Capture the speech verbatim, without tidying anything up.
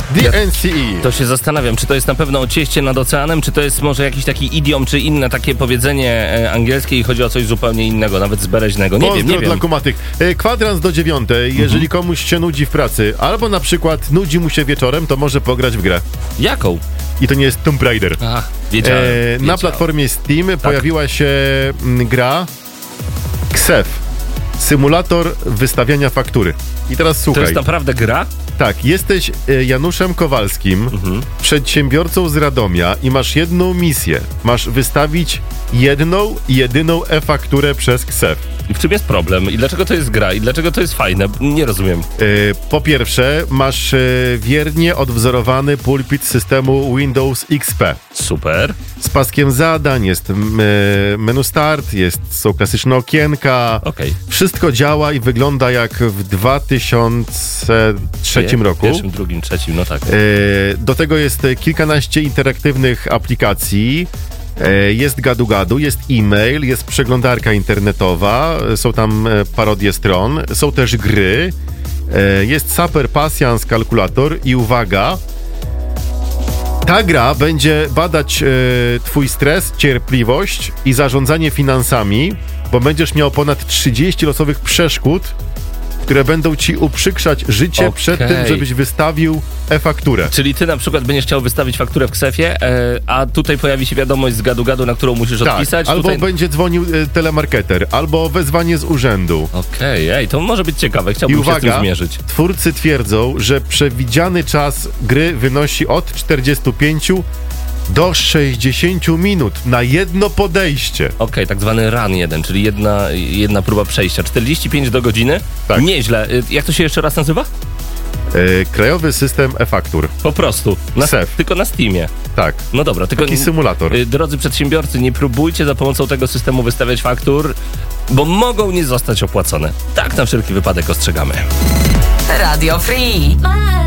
D N C E. To się zastanawiam, czy to jest na pewno o cieście nad oceanem, czy to jest może jakiś taki idiom, czy inne takie powiedzenie e, angielskie i chodzi o coś zupełnie innego, nawet zbereźnego. Nie Pozdro wiem, nie dla wiem. kumatych. E, kwadrans do dziewiątej. Jeżeli mhm. komuś się nudzi w pracy, albo na przykład nudzi mu się wieczorem, to może pograć w grę. Jaką? I to nie jest Tomb Raider. Ach, wiedziałem, e, wiedziałem. Na platformie Steam tak. pojawiła się m, gra Ksef. Symulator wystawiania faktury. I teraz słuchaj. To jest naprawdę gra? Tak, jesteś Januszem Kowalskim, mhm. przedsiębiorcą z Radomia i masz jedną misję. Masz wystawić jedną, jedyną e-fakturę przez Ksef. I w czym jest problem? I dlaczego to jest gra? I dlaczego to jest fajne? Nie rozumiem. Yy, po pierwsze, masz yy, wiernie odwzorowany pulpit systemu Windows X P. Super. Z paskiem zadań, jest yy, menu start, jest, są klasyczne okienka. Okay. Wszystko działa i wygląda jak w dwa tysiące trzecim roku. Pierwszym, drugim, trzecim, no tak. Yy, do tego jest kilkanaście interaktywnych aplikacji. Jest gadu-gadu, jest e-mail, jest przeglądarka internetowa, są tam parodie stron, są też gry, jest Saper Pasjans kalkulator i uwaga, ta gra będzie badać twój stres, cierpliwość i zarządzanie finansami, bo będziesz miał ponad trzydzieści losowych przeszkód, które będą ci uprzykrzać życie okay. przed tym, żebyś wystawił e-fakturę. Czyli ty na przykład będziesz chciał wystawić fakturę w Ksefie, e, a tutaj pojawi się wiadomość z gadu-gadu, na którą musisz tak, odpisać. Albo tutaj... będzie dzwonił e, telemarketer, albo wezwanie z urzędu. Okej, okay, ej, to może być ciekawe, chciałbym I uwaga, się z tym zmierzyć. Twórcy twierdzą, że przewidziany czas gry wynosi od czterdziestu pięciu do sześćdziesięciu minut na jedno podejście. Okej, okay, tak zwany run jeden, czyli jedna, jedna próba przejścia. czterdzieści pięć do godziny? Tak. Nieźle. Jak to się jeszcze raz nazywa? E, krajowy system e-faktur. Po prostu. Na, Ksef. Tylko na Steamie. Tak. No dobra, tylko... Taki symulator. Y, drodzy przedsiębiorcy, nie próbujcie za pomocą tego systemu wystawiać faktur, bo mogą nie zostać opłacone. Tak na wszelki wypadek ostrzegamy. Radio Free.